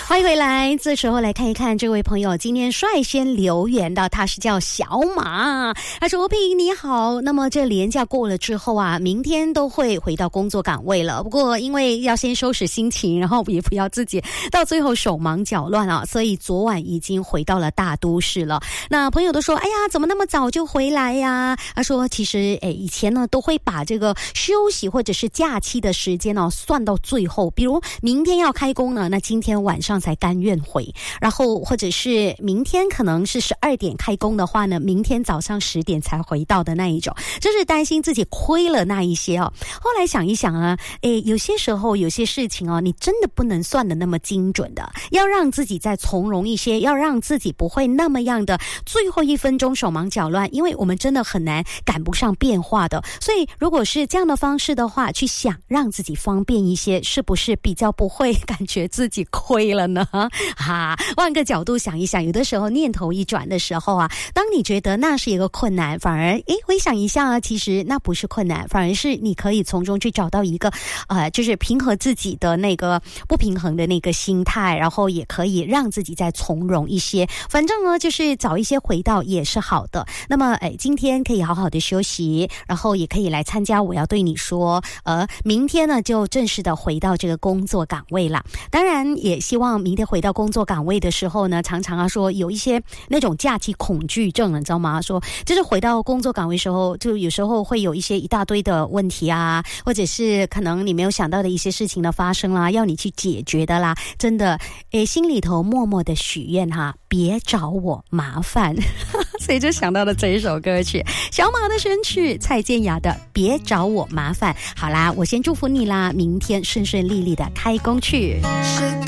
欢迎回来，这时候来看一看这位朋友今天率先留言的，他是叫小马，他说平你好，那么这连假过了之后啊，明天都会回到工作岗位了，不过因为要先收拾心情，然后也不要自己到最后手忙脚乱啊，所以昨晚已经回到了大都市了。那朋友都说哎呀怎么那么早就回来呀，他说其实以前呢都会把这个休息或者是假期的时间呢算到最后，比如明天要开工呢，那今天晚上才甘愿回，然后或者是明天可能是12点开工的话呢，明天早上10点才回到的那一种，就是担心自己亏了那一些哦。后来想一想啊，有些时候有些事情哦，你真的不能算的那么精准的，要让自己再从容一些，要让自己不会那么样的最后1分钟手忙脚乱，因为我们真的很难赶不上变化的。所以如果是这样的方式的话，去想让自己方便一些，是不是比较不会感觉自己亏了呢？换个角度想一想，有的时候念头一转的时候啊，当你觉得那是一个困难，反而回想一下啊，其实那不是困难，反而是你可以从中去找到一个就是平和自己的那个不平衡的那个心态，然后也可以让自己再从容一些，反正呢就是早一些回到也是好的。那么今天可以好好的休息，然后也可以来参加我要对你说明天呢就正式的回到这个工作岗位了。当然也希望明天回到工作岗位的时候呢，常常说有一些那种假期恐惧症，你知道吗？说就是回到工作岗位的时候，就有时候会有一大堆的问题啊，或者是可能你没有想到的一些事情的发生啦，要你去解决的啦，真的心里头默默的许愿哈，别找我麻烦所以就想到了这一首歌曲，小马的选曲，蔡健雅的别找我麻烦。好啦，我先祝福你啦，明天顺顺利利的开工去。